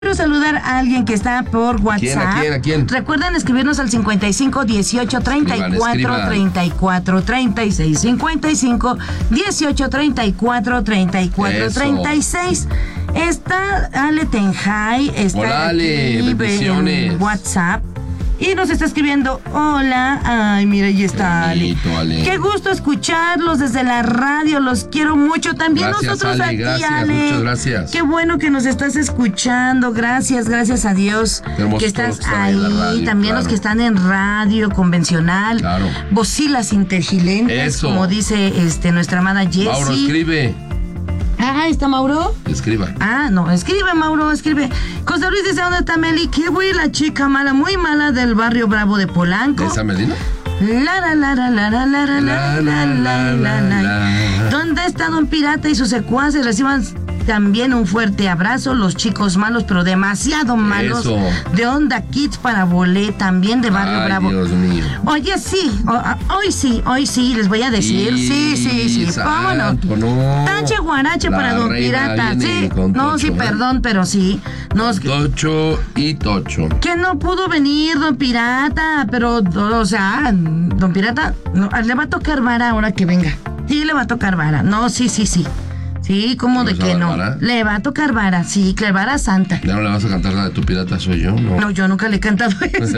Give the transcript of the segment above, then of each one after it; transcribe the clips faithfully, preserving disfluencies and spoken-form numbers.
Quiero saludar a alguien que está por WhatsApp. ¿Quién, a quién, a quién? Recuerden escribirnos al cincuenta y cinco, dieciocho, treinta y cuatro, treinta y cuatro, treinta y seis. cincuenta y cinco, dieciocho, treinta y cuatro, treinta y cuatro, treinta y seis. Está Ale Tenjay, está Hola, Ale, aquí bendiciones. en WhatsApp. Y nos está escribiendo, hola, ay, mira, ahí está Ale. Bonito, Ale. Qué gusto escucharlos desde la radio, los quiero mucho. También Gracias, nosotros Ale, a ti, gracias, Ale. muchas gracias. Qué bueno que nos estás escuchando, gracias, gracias a Dios Tenemos que estás todos que están ahí. en la radio, También claro. los que están en radio convencional, Claro. bocilas inteligentes, Eso. como dice este nuestra amada Jessie. Mauro, escribe. Ah, ¿está Mauro? Escriba. Ah, no, escribe, Mauro, escribe. José Luis dice, ¿dónde está Meli? Qué güey, la chica mala, muy mala del barrio Bravo de Polanco. ¿De esa Medina? La la la la la la la la la la la la la. ¿Dónde está Don Pirata y sus secuaces? Reciban también un fuerte abrazo, los chicos malos, pero demasiado malos. Eso. De Onda Kids para Bolé, también de Barrio Ay, Bravo. Dios mío. Oye, sí, o- hoy sí, hoy sí, les voy a decir. Sí, sí, sí, cómo no. santo, no. Tache guarache La para Don reina Pirata. viene Sí, con no, Tocho, sí, ¿eh? perdón, pero sí. Nos, Tocho y Tocho. que no pudo venir Don Pirata, pero, o sea, Don Pirata, no, le va a tocar vara ahora que venga. Sí, le va a tocar vara. No, sí, sí, sí. Sí, ¿cómo de ¿Le vas a que dar no? vara? Le va a tocar vara, sí, que vara santa. ¿Ya no le vas a cantar la de Tu Pirata Soy Yo? No. No, yo nunca le he cantado eso.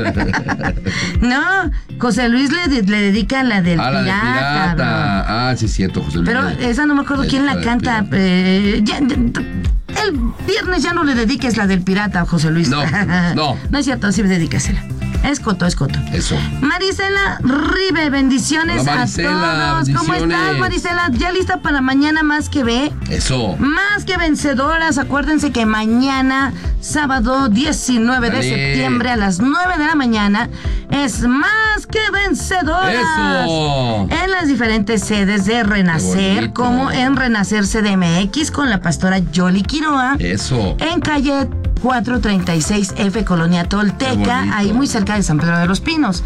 No, José Luis le, le dedica la del Ah, la de pirata. bro. Pirata. Ah, sí, es cierto, José Luis. Pero esa no me acuerdo Le quién la dedica la del canta. eh, ya- ya- el viernes ya no le dediques la del pirata, José Luis. No, no. No es cierto, sí dedícasela. Es coto, es coto. Eso. Marisela Ribe, bendiciones Hola, Marisela, a todos. ¿Cómo bendiciones. estás, Marisela? ¿Ya lista para mañana más que ve? Eso. Más que vencedoras, acuérdense que mañana, sábado diecinueve de Dale. septiembre a las nueve de la mañana, es Más que vencedoras. Eso. En las diferentes sedes de Qué Renacer, bonito. como en Renacer C D M X con la pastora Yoli Quiroa, Eso. en calle cuatrocientos treinta y seis F, Colonia Qué Tolteca, bonito. ahí muy cerca de San Pedro de los Pinos.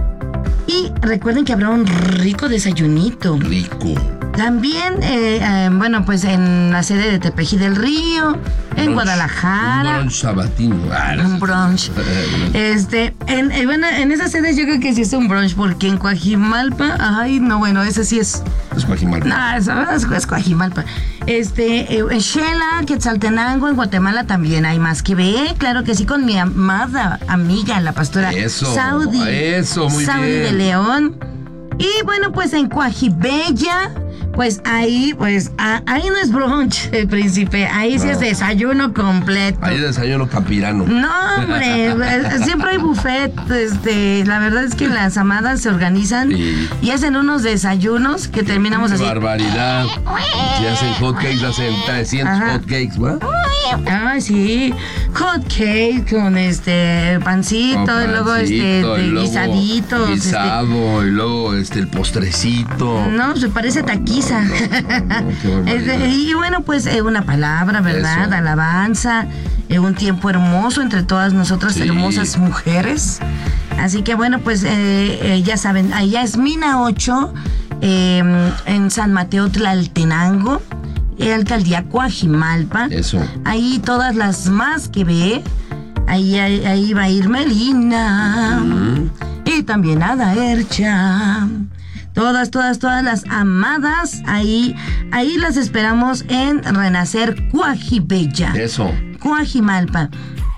Y recuerden que habrá un rico desayunito. Rico. También, eh, eh, bueno, pues en la sede de Tepeji del Río, en Brunch. Guadalajara. Un brunch sabatino. Ah, Un brunch. Este, en, eh, bueno, en esas sedes yo creo que sí es un brunch, porque en Coajimalpa, ay, no, bueno, ese sí es. Es Coajimalpa. No, eso es, es Coajimalpa. Este, eh, en Xela, Quetzaltenango, en Guatemala también hay más que ver. Claro que sí, con mi amada amiga, la pastora Eso, Saudi. eso, muy Saudi bien. de León. Y bueno, pues en Coajibella, pues ahí, pues a- ahí no es brunch, el príncipe. Ahí sí No. es desayuno completo. Ahí desayuno campirano. No, hombre, eh, siempre hay buffet. Este, la verdad es que las amadas se organizan Sí. y hacen unos desayunos que terminamos Qué así. barbaridad. Si hacen hotcakes, hacen trescientos Ajá. hotcakes, ¿va? Ay, sí, hot cake con este pancito, Con y luego este pancito, de y luego guisaditos. este, Guisado, y luego este, el postrecito. no, se parece taquiza. no, qué barbaridad. Este, y bueno, pues eh, una palabra, ¿verdad? Eso. Alabanza, eh, un tiempo hermoso entre todas nosotras Sí. hermosas mujeres. Así que bueno, pues eh, eh, ya saben, allá es Mina ocho, eh, en San Mateo Tlaltenango, eh, alcaldía Coajimalpa. Eso. Ahí todas las más que ve. Ahí, ahí, ahí va a ir Melina. Mm. Y también Ada Ercha. Todas, todas, todas las amadas. Ahí, ahí las esperamos en Renacer Coajibella. Eso. Coajimalpa.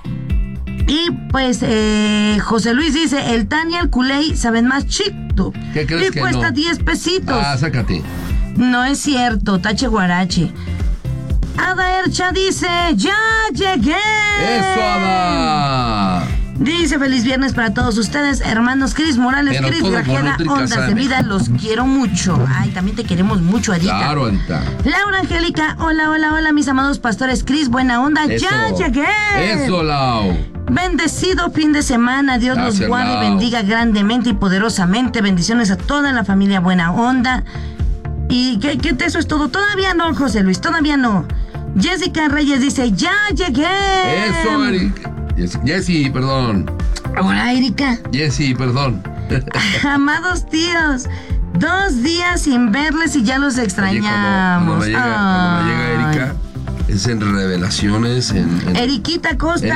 Y pues eh, José Luis dice, el Tania, el Culey saben más chico. ¿Qué crees y que cuesta no? diez pesitos. Ah, sácate. No es cierto, tache guarache. Ada Ercha dice, ya llegué. ¡Eso, Ada! Dice, feliz viernes para todos ustedes, hermanos Cris Morales, Pero Cris todo por Grajeda, Nutri Ondas de Casane. Vida, los quiero mucho. Ay, también te queremos mucho, Adita. Claro, Adita. Laura Angélica, hola, hola, hola, mis amados pastores Cris, buena onda, Eso. ya llegué. Eso, Lau. Bendecido fin de semana, Dios Gracias, los guarde y Lau. bendiga grandemente y poderosamente. Bendiciones a toda la familia buena onda. ¿Y qué, qué eso es todo? Todavía no, José Luis, todavía no. Jessica Reyes dice, ya llegué. Eso, Erika. Yes- Jessy, perdón. Hola, Erika. Jessy, perdón. Amados tíos, dos días sin verles y ya los Oye, extrañamos. Cuando, cuando me llega, cuando me llega Ay. Erika, Es en Revelaciones. En, en... Eriquita Costa.